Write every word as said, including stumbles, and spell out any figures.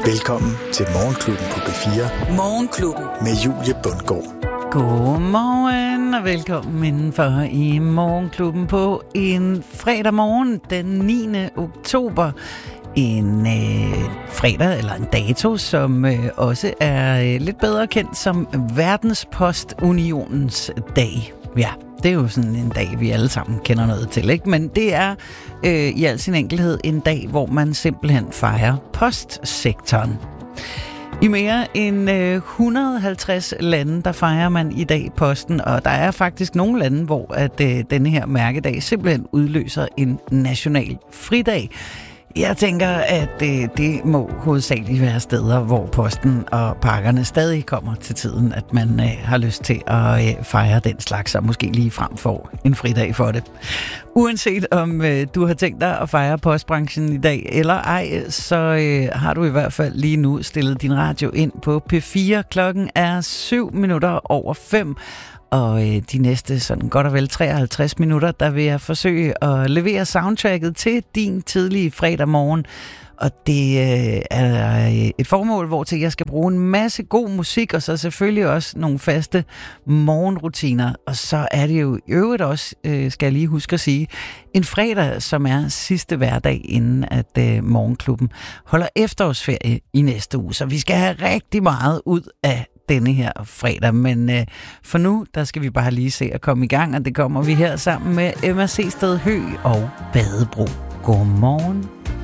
Velkommen til Morgenklubben på B fire. Morgenklubben. Med Julie Bundgaard. Godmorgen og velkommen indenfor i Morgenklubben på en fredag morgen den niende oktober. En øh, fredag eller en dato, som øh, også er øh, lidt bedre kendt som Verdenspostunionens dag. Ja, det er jo sådan en dag, vi alle sammen kender noget til, ikke? Men det er øh, i al sin enkelhed en dag, hvor man simpelthen fejrer postsektoren. I mere end øh, et hundrede og halvtreds lande, der fejrer man i dag posten, og der er faktisk nogle lande, hvor at øh, denne her mærkedag simpelthen udløser en national fridag. Jeg tænker, at det, det må hovedsageligt være steder, hvor posten og pakkerne stadig kommer til tiden, at man øh, har lyst til at øh, fejre den slags, og måske lige frem for en fridag for det. Uanset om øh, du har tænkt dig at fejre postbranchen i dag eller ej, så øh, har du i hvert fald lige nu stillet din radio ind på P fire. Klokken er syv minutter over fem. Og øh, de næste sådan godt og vel treoghalvtreds minutter, der vil jeg forsøge at levere soundtracket til din tidlige fredag morgen. Og det øh, er et formål, hvor til jeg skal bruge en masse god musik, og så selvfølgelig også nogle faste morgenrutiner. Og så er det jo i øvrigt også, øh, skal jeg lige huske at sige, en fredag, som er sidste hverdag, inden at øh, Morgenklubben holder efterårsferie i næste uge. Så vi skal have rigtig meget ud af denne her fredag, men øh, for nu, der skal vi bare lige se at komme i gang, og det kommer vi her sammen med Emma C. Sted Høgh og Badebro. Godmorgen.